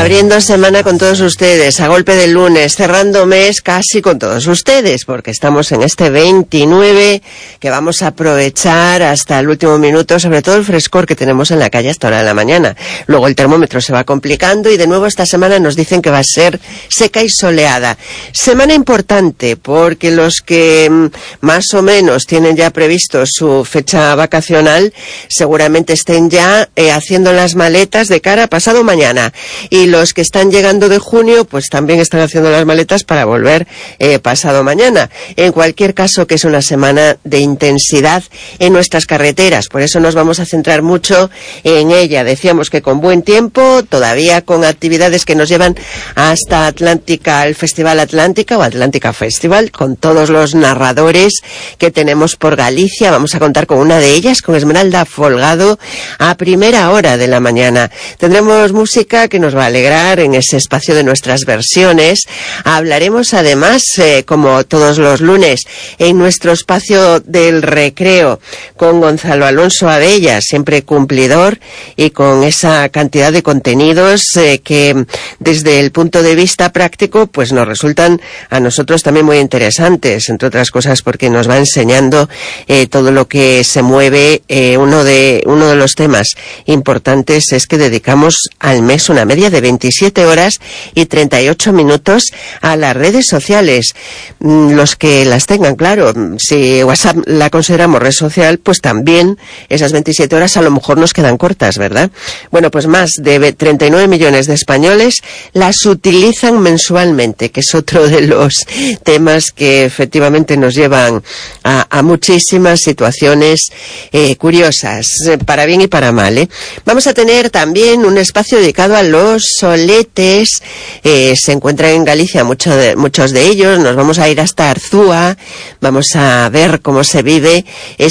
Abriendo semana con todos ustedes, a golpe del lunes, cerrando mes casi con todos ustedes, porque estamos en este 29 que vamos a aprovechar hasta el último minuto, sobre todo el frescor que tenemos en la calle hasta hora de la mañana. Luego el termómetro se va complicando y de nuevo esta semana nos dicen que va a ser seca y soleada. Semana importante porque los que más o menos tienen ya previsto su fecha vacacional seguramente estén ya haciendo las maletas de cara a pasado mañana. Y los que están llegando de junio, pues también están haciendo las maletas para volver pasado mañana. En cualquier caso, que es una semana de intensidad en nuestras carreteras. Por eso nos vamos a centrar mucho en ella. Decíamos que con buen tiempo, todavía con actividades que nos llevan hasta Atlántica, al Festival Atlántica o Atlántica Festival, con todos los narradores que tenemos por Galicia. Vamos a contar con una de ellas, con Esmeralda Folgado, a primera hora de la mañana. Tendremos música que nos va a alegrar en ese espacio de nuestras versiones. Hablaremos además, como todos los lunes, en nuestro espacio del recreo con Gonzalo Alonso Abella, siempre cumplidor y con esa cantidad de contenidos que desde el punto de vista práctico pues nos resultan a nosotros también muy interesantes, entre otras cosas porque nos va enseñando todo lo que se mueve. Uno de los temas importantes es que dedicamos al mes una media de 27 horas y 38 minutos a las redes sociales. Los que las tengan, claro, si WhatsApp la consideramos red social, pues también esas 27 horas a lo mejor nos quedan cortas, ¿verdad? Bueno, pues más de 39 millones de españoles las utilizan mensualmente, que es otro de los temas que efectivamente nos llevan a muchísimas situaciones curiosas, para bien y para mal, ¿eh? Vamos a tener también un espacio dedicado a los soletes. Se encuentran en Galicia muchos de ellos. Nos vamos a ir hasta Arzúa, vamos a ver cómo se vive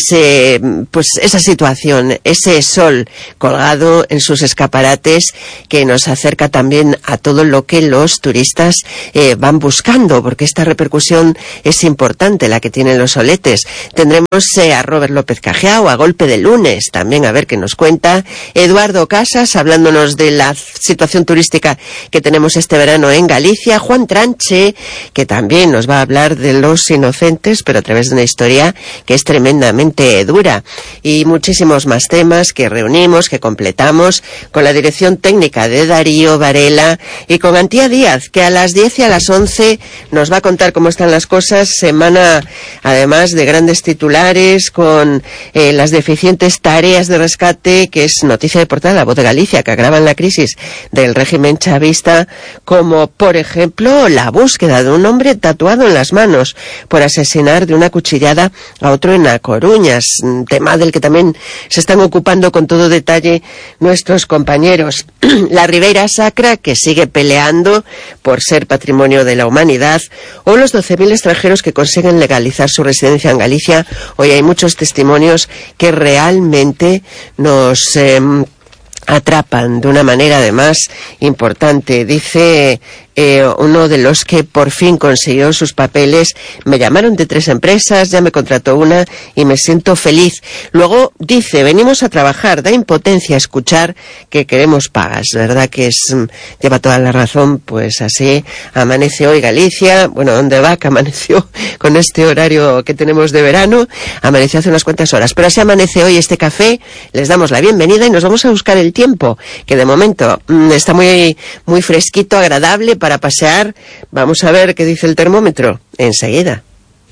esa situación, ese sol colgado en sus escaparates que nos acerca también a todo lo que los turistas van buscando, porque esta repercusión es importante, la que tienen los soletes. Tendremos a Robert López Cajiao a golpe de lunes, también a ver qué nos cuenta. Eduardo Casas hablándonos de la situación turística que tenemos este verano en Galicia. Juan Tranche, que también nos va a hablar de los inocentes, pero a través de una historia que es tremendamente dura. Y muchísimos más temas que reunimos, que completamos con la dirección técnica de Darío Varela y con Antía Díaz, que a las 10 y a las 11 nos va a contar cómo están las cosas. Semana, además, de grandes titulares con las deficientes tareas de rescate, que es noticia de portada La Voz de Galicia, que agravan la crisis del régimen chavista, como por ejemplo la búsqueda de un hombre tatuado en las manos por asesinar de una cuchillada a otro en A Coruña, un tema del que también se están ocupando con todo detalle nuestros compañeros. La Ribeira Sacra, que sigue peleando por ser patrimonio de la humanidad, o los 12.000 extranjeros que consiguen legalizar su residencia en Galicia. Hoy hay muchos testimonios que realmente nos atrapan de una manera además importante. Dice uno de los que por fin consiguió sus papeles: me llamaron de 3 empresas, ya me contrató una y me siento feliz. Luego dice: venimos a trabajar, da impotencia escuchar que queremos pagas, ¿verdad? Que lleva toda la razón. Pues así amanece hoy Galicia. Bueno, ¿dónde va? Que amaneció con este horario que tenemos de verano, amaneció hace unas cuantas horas, pero así amanece hoy este café. Les damos la bienvenida y nos vamos a buscar el tiempo, que de momento está muy, muy fresquito, agradable para pasear. Vamos a ver qué dice el termómetro enseguida.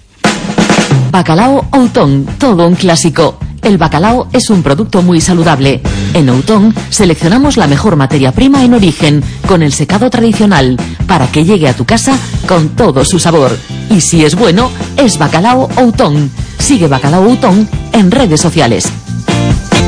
Bacalao Outón, todo un clásico. El bacalao es un producto muy saludable. En Outón seleccionamos la mejor materia prima en origen, con el secado tradicional, para que llegue a tu casa con todo su sabor. Y si es bueno, es Bacalao Outón. Sigue Bacalao Outón en redes sociales.